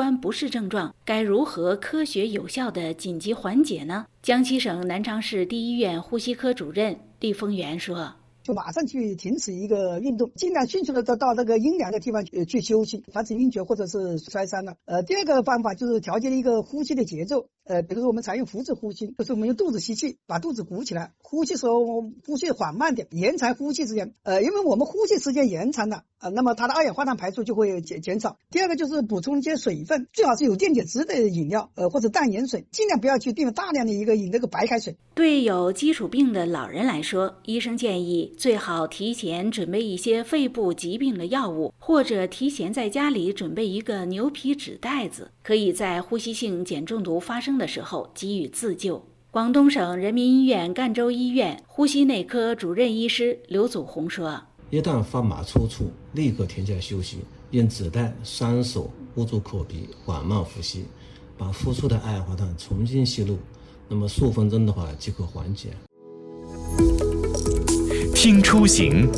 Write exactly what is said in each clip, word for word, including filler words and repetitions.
关不适症状，该如何科学有效地紧急缓解呢？江西省南昌市第一医院呼吸科主任厉峰元说， 就马上去停止一个运动，尽量迅速的到到那个阴凉的地方去去休息，防止晕厥或者是摔伤了。呃，第二个方法就是调节一个呼吸的节奏。呃，比如说我们采用腹式呼吸，就是我们用肚子吸气，把肚子鼓起来，呼气时候呼吸缓慢点，延长呼气时间。呃，因为我们呼气时间延长了，呃，那么它的二氧化碳排出就会减减少。第二个就是补充一些水分，最好是有电解质的饮料，呃，或者淡盐水，尽量不要去订大量的一个饮这个白开水。 对有基础病的老人来说，医生建议最好提前准备一些肺部疾病的药物，或者提前在家里准备一个牛皮纸袋子，可以在呼吸性碱中毒发生的时候给予自救。广东省人民医院赣州医院呼吸内科主任医师刘祖红说， 一旦发麻抽搐，立刻停下休息，用纸袋双手捂住口鼻，缓慢呼吸，把呼出的二氧化碳重新吸入，那么数分钟的话即可缓解。 听出行。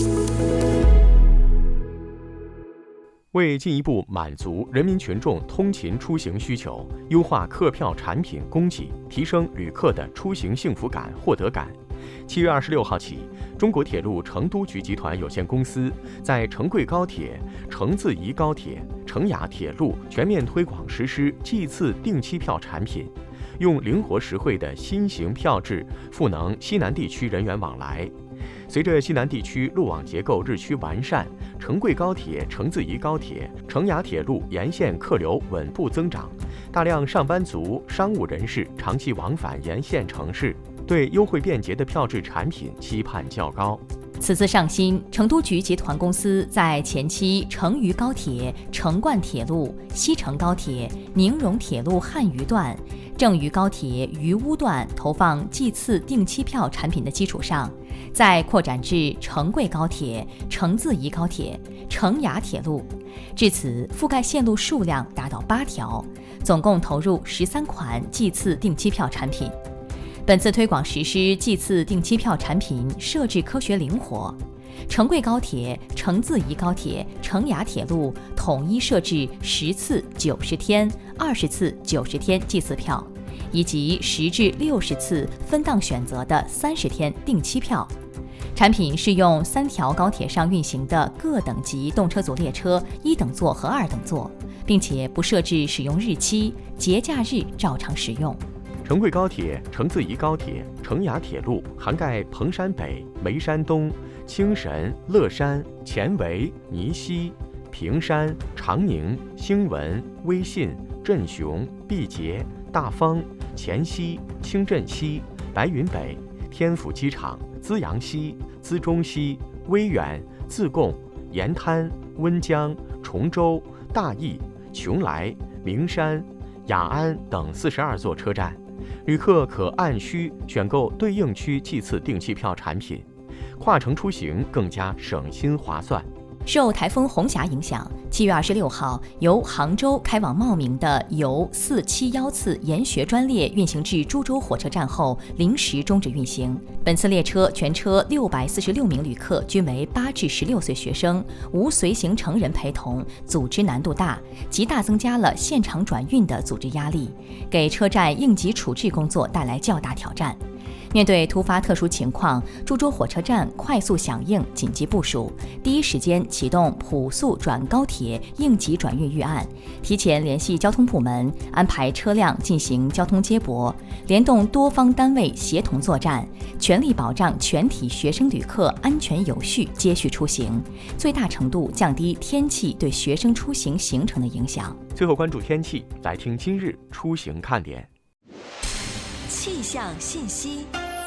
为进一步满足人民群众通勤出行需求，优化客票产品供给，提升旅客的出行幸福感、获得感，七月二十六号起，中国铁路成都局集团有限公司在成贵高铁、成自沂高铁、成雅铁路全面推广实施季次定期票产品，用灵活实惠的新型票制赋能西南地区人员往来。随着西南地区路网结构日趋完善，成贵高铁、成自沂高铁、成雅铁路沿线客流稳步增长，大量上班族、商务人士长期往返沿线城市，对优惠便捷的票制产品期盼较高。 此次上新，成都局集团公司在前期成渝高铁、成灌铁路、西成高铁、宁荣铁路汉渝段、郑渝高铁渝乌段投放季次定期票产品的基础上，再扩展至成贵高铁、成自沂高铁、成雅铁路，至此覆盖线路数量达到八条，总共投入十三款季次定期票产品。本次推广实施季次定期票产品设置科学灵活，成贵高铁、成自沂高铁、成雅铁路统一设置十次九十天、二十次九十天季次票，以及十至六十次分档选择的三十天定期票。产品适用三条高铁上运行的各等级动车组列车一等座和二等座，并且不设置使用日期，节假日照常使用。 成贵高铁、成自沂高铁、成雅铁路涵盖彭山北、眉山东、青神、乐山、前围、泥溪、平山、长宁、兴文、威信、镇雄、毕节、大丰、黔西、清镇西、白云北、天府机场、资阳西、资中西、威远、自贡、盐滩、温江、崇州、大邑、邛崃、名山、雅安等四十二座车站。旅客可按需选购对应区季次定期票产品，跨城出行更加省心划算。 受台风红霞影响，七月二十六号，由杭州开往茂名的由四七幺次研学专列运行至株洲火车站后，临时终止运行。本次列车全车六百四十六名旅客均为八至十六岁学生，无随行成人陪同，组织难度大，极大增加了现场转运的组织压力，给车站应急处置工作带来较大挑战。面对突发特殊情况，株洲火车站快速响应紧急部署，第一时间启动普速转高铁应急转运预案，提前联系交通部门，安排车辆进行交通接驳，联动多方单位协同作战，全力保障全体学生旅客安全有序接续出行，最大程度降低天气对学生出行行程的影响。 最后关注天气，来听今日出行看点。 气象信息。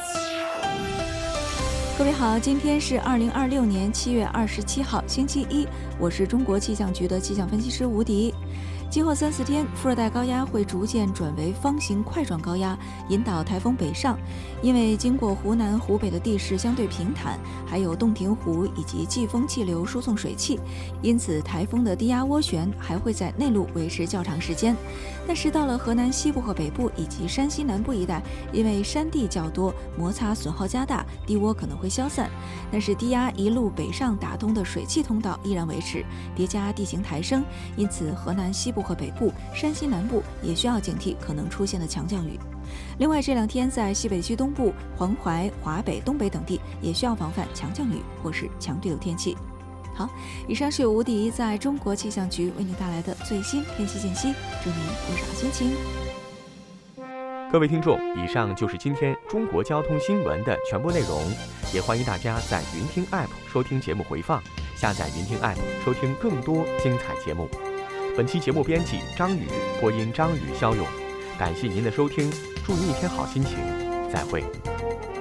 各位好，今天是二零二六年七月二十七号，星期一，我是中国气象局的气象分析师吴迪。今后三四天，副热带高压会逐渐转为方形块状高压，引导台风北上。因为经过湖南、湖北的地势相对平坦，还有洞庭湖以及季风气流输送水汽，因此台风的低压涡旋还会在内陆维持较长时间。但是到了河南西部和北部以及山西南部一带，因为山地较多，摩擦损耗加大，低涡可能会消散。但是低压一路北上打通的水汽通道依然维持，叠加地形抬升，因此河南西部部和北部、山西南部也需要警惕可能出现的强降雨。另外，这两天在西北区东部、黄淮、华北、东北等地也需要防范强降雨或是强对流天气。好，以上是由吴迪在中国气象局为您带来的最新天气信息，祝您有好心情。 各位听众，以上就是今天中国交通新闻的全部内容，也欢迎大家在云听 App 收听节目回放，下载云听 App 收听更多精彩节目。本期节目编辑张宇，播音张宇、肖勇，感谢您的收听，祝您一天好心情，再会。